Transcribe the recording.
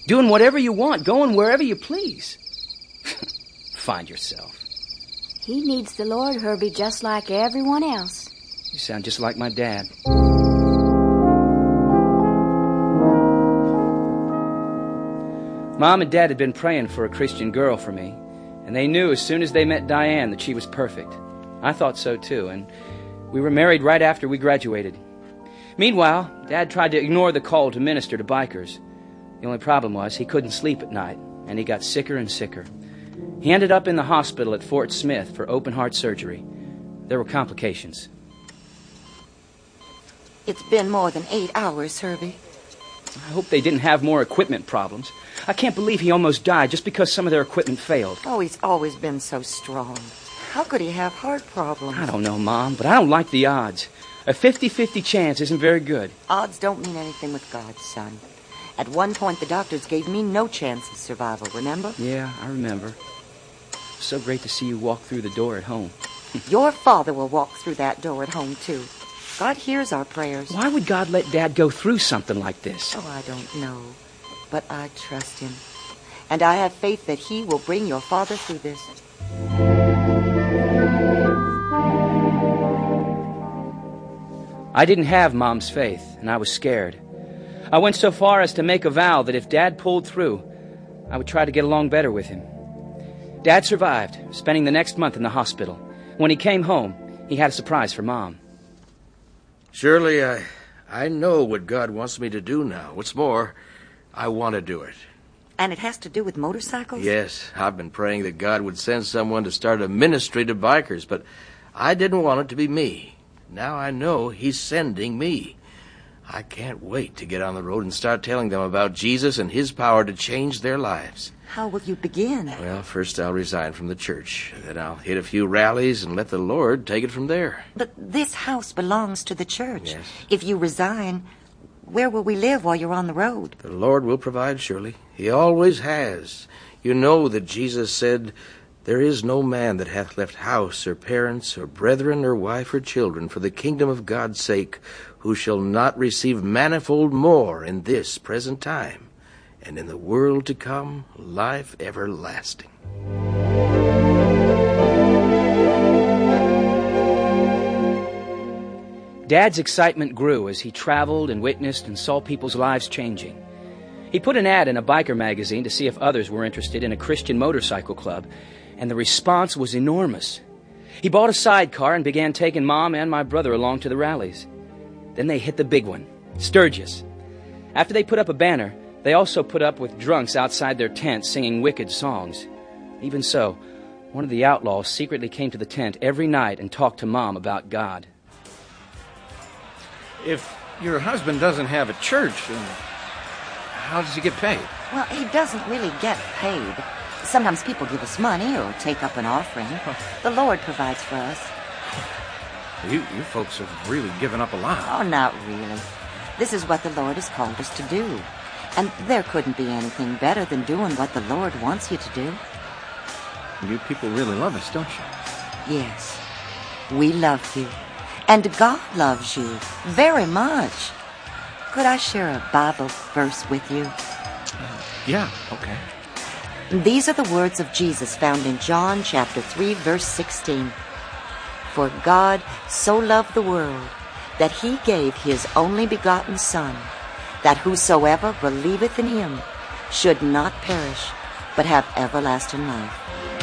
doing whatever you want, going wherever you please. Find yourself. He needs the Lord, Herbie, just like everyone else. You sound just like my dad. Mom and Dad had been praying for a Christian girl for me, and they knew as soon as they met Diane that she was perfect. I thought so too, and we were married right after we graduated. Meanwhile, Dad tried to ignore the call to minister to bikers. The only problem was he couldn't sleep at night, and he got sicker and sicker. He ended up in the hospital at Fort Smith for open-heart surgery. There were complications. It's been more than 8 hours, Herbie. I hope they didn't have more equipment problems. I can't believe he almost died just because some of their equipment failed. Oh, he's always been so strong. How could he have heart problems? I don't know, Mom, but I don't like the odds. A 50-50 chance isn't very good. Odds don't mean anything with God, son. At one point, the doctors gave me no chance of survival, remember? Yeah, I remember. So great to see you walk through the door at home. Your father will walk through that door at home, too. God hears our prayers. Why would God let Dad go through something like this? Oh, I don't know. But I trust him. And I have faith that he will bring your father through this. I didn't have Mom's faith, and I was scared. I went so far as to make a vow that if Dad pulled through, I would try to get along better with him. Dad survived, spending the next month in the hospital. When he came home, he had a surprise for Mom. Shirley, I know what God wants me to do now. What's more, I want to do it. And it has to do with motorcycles? Yes, I've been praying that God would send someone to start a ministry to bikers, but I didn't want it to be me. Now I know he's sending me. I can't wait to get on the road and start telling them about Jesus and his power to change their lives. How will you begin? Well, first I'll resign from the church. Then I'll hit a few rallies and let the Lord take it from there. But this house belongs to the church. Yes. If you resign, where will we live while you're on the road? The Lord will provide, Shirley. He always has. You know that Jesus said, "There is no man that hath left house or parents or brethren or wife or children for the kingdom of God's sake, who shall not receive manifold more in this present time, and in the world to come, life everlasting." Dad's excitement grew as he traveled and witnessed and saw people's lives changing. He put an ad in a biker magazine to see if others were interested in a Christian motorcycle club, and the response was enormous. He bought a sidecar and began taking Mom and my brother along to the rallies. Then they hit the big one, Sturgis. After they put up a banner, they also put up with drunks outside their tent singing wicked songs. Even so, one of the outlaws secretly came to the tent every night and talked to Mom about God. If your husband doesn't have a church, how does he get paid? Well, he doesn't really get paid. Sometimes people give us money or take up an offering. The Lord provides for us. You folks have really given up a lot. Oh, not really. This is what the Lord has called us to do. And there couldn't be anything better than doing what the Lord wants you to do. You people really love us, don't you? Yes, we love you. And God loves you very much. Could I share a Bible verse with you? Yeah, okay. These are the words of Jesus found in John chapter 3, verse 16. For God so loved the world that he gave his only begotten Son, that whosoever believeth in him should not perish, but have everlasting life.